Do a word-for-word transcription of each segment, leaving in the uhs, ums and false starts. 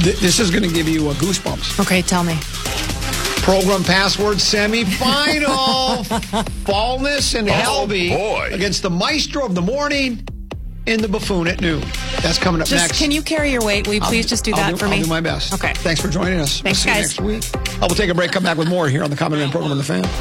th- this is going to give you uh, goosebumps. Okay, tell me. Program password semifinal. Fallness and Helby boy. against the maestro of the morning in the buffoon at noon. That's coming up Just, next. can you carry your weight? Will you please I'll, just do I'll that do, for me? I'll do my best. Okay. Thanks for joining us. Thanks, we'll see guys. you next week. I will take a break, come back with more here on the Common Man program on the Fan.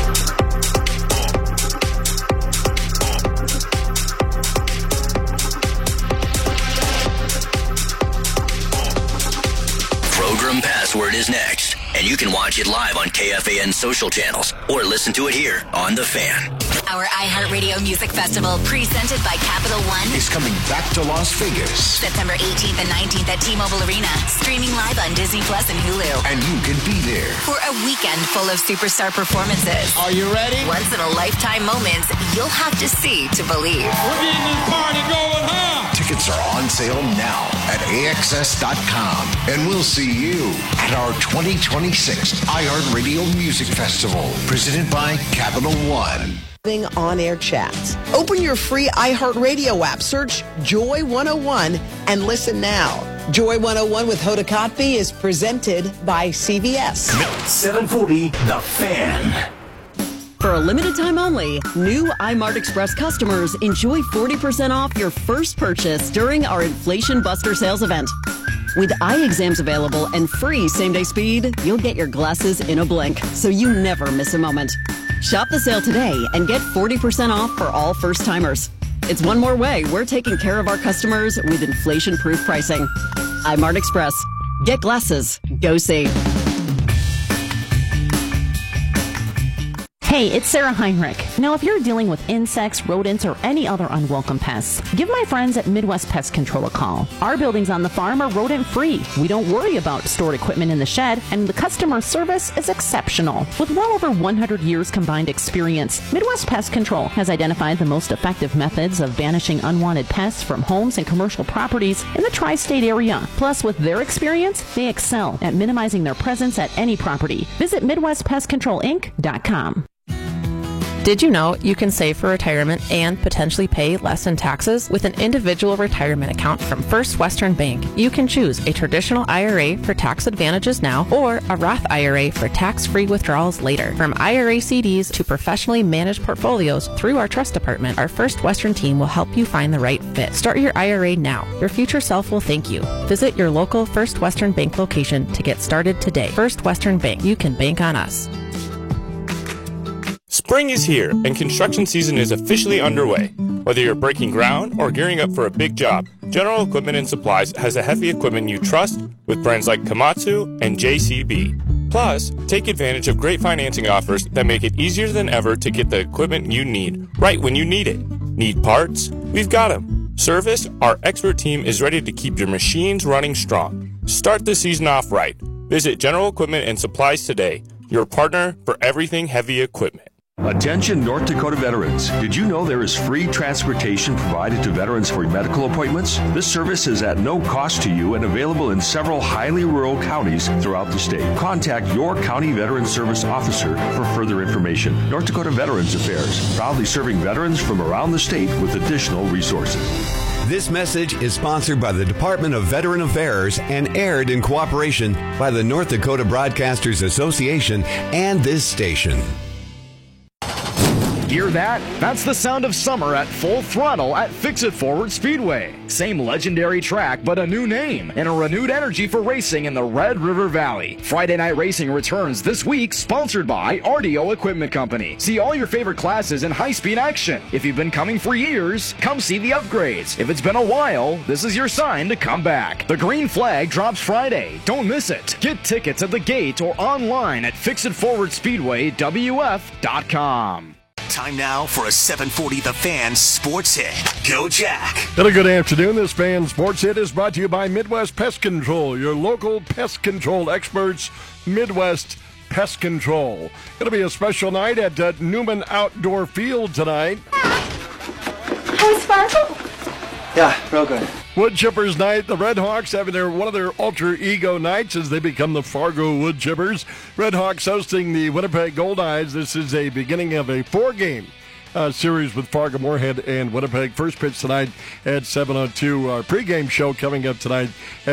Program Password is next, and you can watch it live on K F A N social channels or listen to it here on The Fan. Our iHeartRadio Music Festival, presented by Capital One, is coming back to Las Vegas. September eighteenth and nineteenth at T-Mobile Arena, streaming live on Disney Plus and Hulu. And you can be there For a weekend full of superstar performances. Are you ready? Once-in-a-lifetime moments you'll have to see to believe. We're getting this party going, huh? Tickets are on sale now at A X S dot com. And we'll see you at our twenty twenty-six iHeartRadio Music Festival, presented by Capital One. On-air chats. Open your free iHeartRadio app, search Joy one oh one, and listen now. Joy one oh one with Hoda Kotb is presented by C V S. seven forty, The Fan. For a limited time only, new iMart Express customers enjoy forty percent off your first purchase during our Inflation Buster sales event. With eye exams available and free same-day speed, you'll get your glasses in a blink, so you never miss a moment. Shop the sale today and get forty percent off for all first-timers. It's one more way we're taking care of our customers with inflation-proof pricing. iMart Express. Get glasses. Go see. Hey, it's Sarah Heinrich. Now, if you're dealing with insects, rodents, or any other unwelcome pests, give my friends at Midwest Pest Control a call. Our buildings on the farm are rodent-free. We don't worry about stored equipment in the shed, and the customer service is exceptional. With well over one hundred years combined experience, Midwest Pest Control has identified the most effective methods of banishing unwanted pests from homes and commercial properties in the tri-state area. Plus, with their experience, they excel at minimizing their presence at any property. Visit Midwest Pest Control Inc dot com. Did you know you can save for retirement and potentially pay less in taxes with an individual retirement account from First Western Bank? You can choose a traditional I R A for tax advantages now or a Roth I R A for tax-free withdrawals later. From I R A C Ds to professionally managed portfolios through our trust department, our First Western team will help you find the right fit. Start your I R A now. Your future self will thank you. Visit your local First Western Bank location to get started today. First Western Bank. You can bank on us. Spring is here, and construction season is officially underway. Whether you're breaking ground or gearing up for a big job, General Equipment and Supplies has the heavy equipment you trust with brands like Komatsu and J C B. Plus, take advantage of great financing offers that make it easier than ever to get the equipment you need right when you need it. Need parts? We've got them. Service? Our expert team is ready to keep your machines running strong. Start the season off right. Visit General Equipment and Supplies today, your partner for everything heavy equipment. Attention North Dakota veterans. Did you know there is free transportation provided to veterans for medical appointments? This service is at no cost to you and available in several highly rural counties throughout the state. Contact your county veteran service officer for further information. North Dakota Veterans Affairs, proudly serving veterans from around the state with additional resources. This message is sponsored by the Department of Veteran Affairs and aired in cooperation by the North Dakota Broadcasters Association and this station. Hear that? That's the sound of summer at full throttle at Fix-It Forward Speedway. Same legendary track, but a new name and a renewed energy for racing in the Red River Valley. Friday Night Racing returns this week, sponsored by R D O Equipment Company. See all your favorite classes in high-speed action. If you've been coming for years, come see the upgrades. If it's been a while, this is your sign to come back. The green flag drops Friday. Don't miss it. Get tickets at the gate or online at Fix It Forward Speedway W F dot com. Time now for a seven forty The Fan Sports Hit. Go Jack. And a good afternoon. This Fan Sports Hit is brought to you by Midwest Pest Control, your local pest control experts. Midwest Pest Control. Going to be a special night at uh, Newman Outdoor Field tonight. How's Sparkle? Yeah, real good. Wood Chippers Night. The Red Hawks having their one of their alter ego nights as they become the Fargo Wood Chippers. Red Hawks hosting the Winnipeg Goldeyes. This is a beginning of a four-game uh, series with Fargo Moorhead and Winnipeg. First pitch tonight at seven oh two. Our pregame show coming up tonight